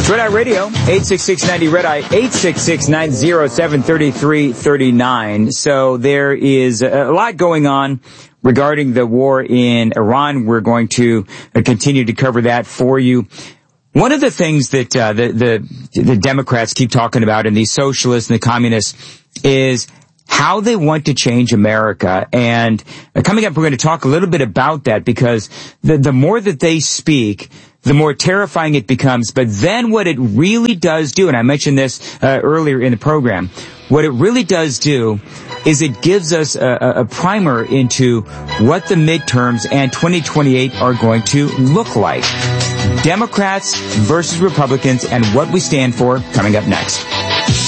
Red Eye Radio, 866-90 Red Eye, 866-907-3339. So there is a lot going on regarding the war in Iran. We're going to continue to cover that for you. One of the things that the Democrats keep talking about, and the socialists and the communists, is how they want to change America. And coming up, we're going to talk a little bit about that, because the more that they speak, the more terrifying it becomes. But then what it really does do, and I mentioned this earlier in the program, what it really does do is it gives us a primer into what the midterms and 2028 are going to look like. Democrats versus Republicans and what we stand for, coming up next.